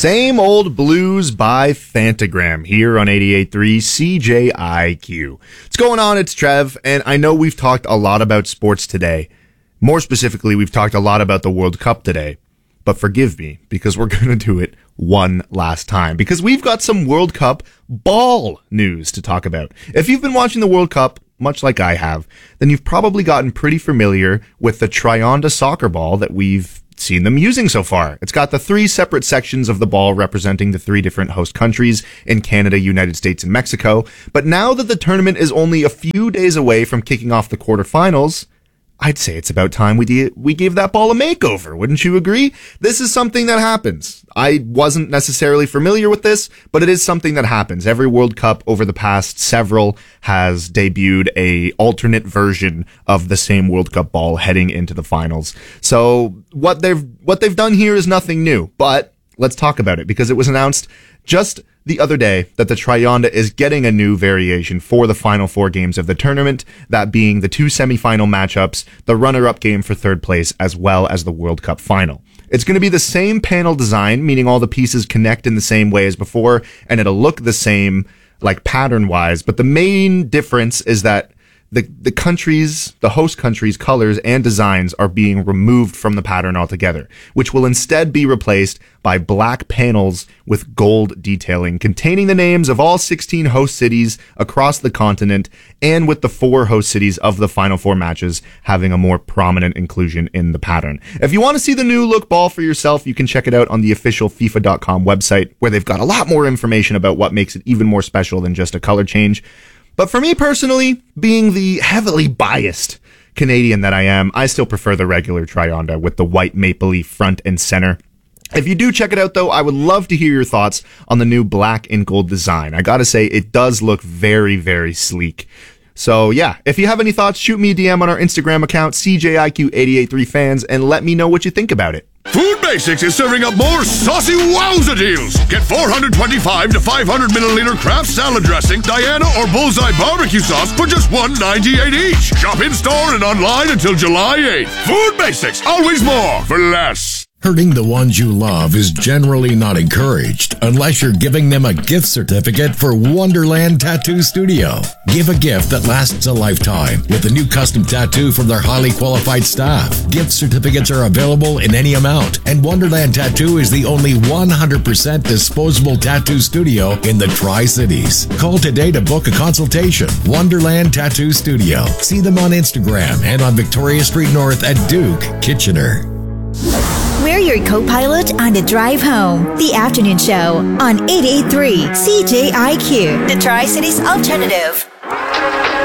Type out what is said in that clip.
Same Old Blues by Phantogram here on 88.3 CJIQ. What's going on? It's Trev, and I know we've talked a lot about sports today. More specifically, we've talked a lot about the World Cup today. But forgive me, because we're going to do it one last time. Because we've got some World Cup ball news to talk about. If you've been watching the World Cup, much like I have, then you've probably gotten pretty familiar with the Trionda soccer ball that we've seen them using so far. It's got the three separate sections of the ball representing the three different host countries in Canada, United States, and Mexico. But now that the tournament is only a few days away from kicking off the quarterfinals, I'd say it's about time we gave that ball a makeover. Wouldn't you agree? This is something that happens. I wasn't necessarily familiar with this, but it is something that happens. Every World Cup over the past several has debuted a alternate version of the same World Cup ball heading into the finals. So what they've done here is nothing new, but let's talk about it because it was announced just the other day that the Trionda is getting a new variation for the final four games of the tournament, that being the two semifinal matchups, the runner-up game for third place, as well as the World Cup final. It's going to be the same panel design, meaning all the pieces connect in the same way as before, and it'll look the same, like pattern-wise, but the main difference is that the host countries' colors and designs are being removed from the pattern altogether, which will instead be replaced by black panels with gold detailing containing the names of all 16 host cities across the continent, and with the 4 host cities of the final 4 matches having a more prominent inclusion in the pattern. If you want to see the new look ball for yourself, you can check it out on the official FIFA.com website, where they've got a lot more information about what makes it even more special than just a color change. But for me personally, being the heavily biased Canadian that I am, I still prefer the regular Trionda with the white maple leaf front and center. If you do check it out though, I would love to hear your thoughts on the new black and gold design. I gotta say, it does look very, very sleek. So yeah, if you have any thoughts, shoot me a DM on our Instagram account, CJIQ883fans, and let me know what you think about it. Food Basics is serving up more saucy wowza deals. Get 425 to 500 milliliter Kraft salad dressing, Diana or Bullseye barbecue sauce for just $1.98 each. Shop in store and online until July 8th. Food Basics, always more for less. Hurting the ones you love is generally not encouraged unless you're giving them a gift certificate for Wonderland Tattoo Studio. Give a gift that lasts a lifetime with a new custom tattoo from their highly qualified staff. Gift certificates are available in any amount, and Wonderland Tattoo is the only 100% disposable tattoo studio in the Tri-Cities. Call today to book a consultation. Wonderland Tattoo Studio. See them on Instagram and on Victoria Street North at Duke, Kitchener. We're your co-pilot on the drive home. The afternoon show on 88.3 CJIQ, the Tri-Cities Alternative.